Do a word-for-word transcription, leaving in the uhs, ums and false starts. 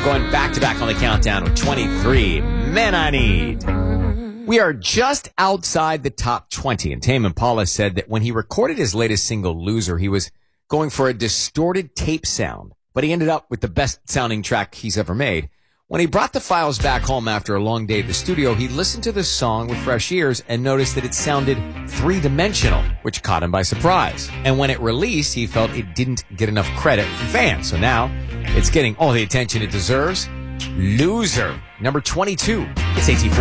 going back-to-back on the countdown with twenty-three, Men I Need. We are just outside the top twenty, and Tame Impala said that when he recorded his latest single, Loser, he was going for a distorted tape sound, but he ended up with the best-sounding track he's ever made. When he brought the files back home after a long day at the studio, he listened to the song with fresh ears and noticed that it sounded three-dimensional, which caught him by surprise. And when it released, he felt it didn't get enough credit from fans. So now it's getting all the attention it deserves. Loser, number twenty-two. It's A T four.